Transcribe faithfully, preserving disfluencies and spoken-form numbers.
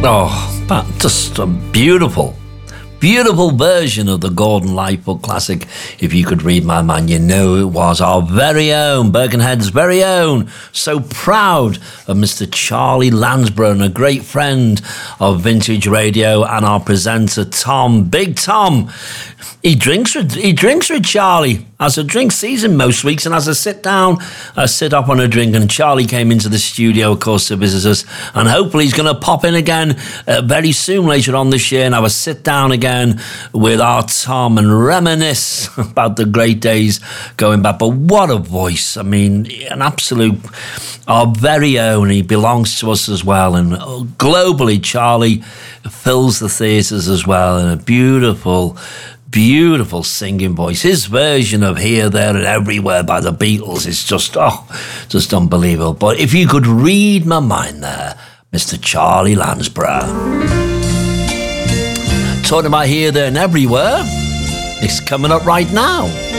Oh, but just a beautiful, beautiful version of the Gordon Lightfoot classic. If you could read my mind, you know it was our very own, Birkenhead's very own. So proud of Mister Charlie Lansborough, and a great friend of Vintage Radio, and our presenter, Tom, Big Tom. He drinks with, he drinks with Charlie. As a drink season most weeks, and as I sit down, I sit up on a drink, and Charlie came into the studio, of course, to visit us, and hopefully he's going to pop in again uh, very soon later on this year, and have a sit down again with our Tom and reminisce about the great days going back. But what a voice. I mean, an absolute, our very own. He belongs to us as well, and globally, Charlie fills the theatres as well in a beautiful, beautiful singing voice. His version of Here, There and Everywhere by the Beatles is just, oh, just unbelievable. But if you could read my mind there, Mister Charlie Lansborough. Talking about Here, There and Everywhere, it's coming up right now.